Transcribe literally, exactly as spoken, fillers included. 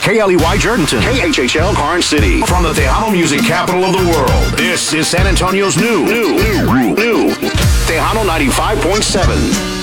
K L E Y Jordanton. K H H L Karn City. From the Tejano music capital of the world, this is San Antonio's new, new, new, new, Tejano ninety-five point seven.